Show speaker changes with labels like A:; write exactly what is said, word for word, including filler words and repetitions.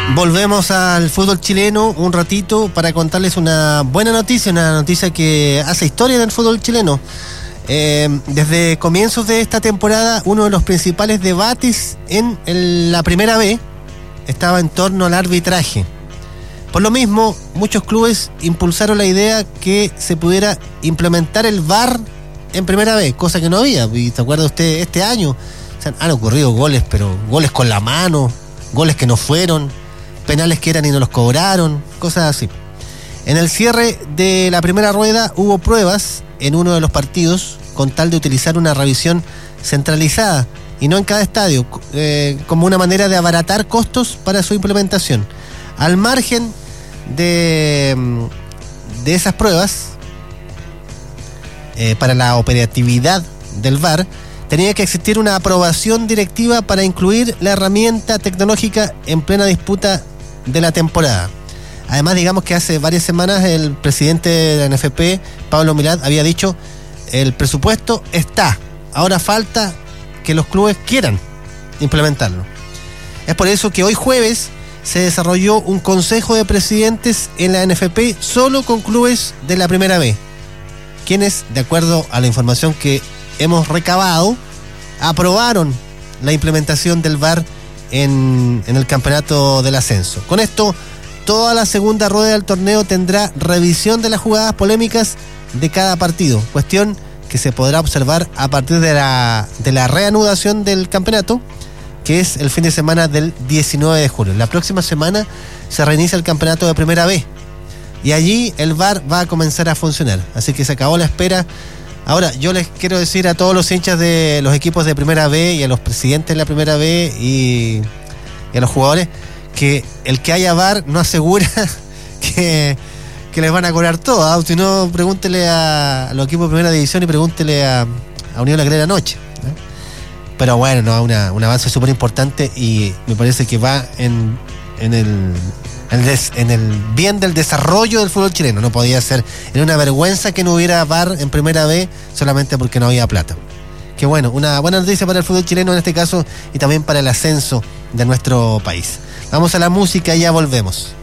A: Volvemos al fútbol chileno un ratito para contarles una buena noticia, una noticia que hace historia en el fútbol chileno. Eh, desde comienzos de esta temporada, uno de los principales debates en el, la primera B estaba en torno al arbitraje. Por lo mismo, muchos clubes impulsaron la idea que se pudiera implementar el V A R en primera B, cosa que no había. Y ¿se acuerda usted? Este año o sea, han ocurrido goles, pero goles con la mano, goles que no fueron, penales que eran y no los cobraron, cosas así. En el cierre de la primera rueda hubo pruebas en uno de los partidos con tal de utilizar una revisión centralizada y no en cada estadio, eh, como una manera de abaratar costos para su implementación. Al margen de, de esas pruebas, eh, para la operatividad del V A R, tenía que existir una aprobación directiva para incluir la herramienta tecnológica en plena disputa de la temporada. Además, digamos que hace varias semanas el presidente de la N F P, Pablo Milad, había dicho: el presupuesto está, ahora falta que los clubes quieran implementarlo. Es por eso que hoy jueves se desarrolló un consejo de presidentes en la N F P solo con clubes de la primera B, quienes, de acuerdo a la información que hemos recabado, aprobaron la implementación del V A R en, en el campeonato del ascenso. Con esto, toda la segunda rueda del torneo tendrá revisión de las jugadas polémicas de cada partido, cuestión que se podrá observar a partir de la, de la reanudación del campeonato, que es el fin de semana del diecinueve de julio. La próxima semana se reinicia el campeonato de primera B y allí el V A R va a comenzar a funcionar, así que se acabó la espera. Ahora, yo les quiero decir a todos los hinchas de los equipos de primera B y a los presidentes de la primera B y, y a los jugadores que el que haya V A R no asegura que, que les van a cobrar todo, ¿eh? Si no, pregúntele a, a los equipos de primera división y pregúntele a, a Unión La Calera anoche, ¿eh? Pero bueno, no, una, un avance súper importante y me parece que va en, en, el, en, el des, en el bien del desarrollo del fútbol chileno. No podía ser, era una vergüenza que no hubiera V A R en primera B solamente porque no había plata. Que bueno, una buena noticia para el fútbol chileno en este caso y también para el ascenso de nuestro país. Vamos a la música y ya volvemos.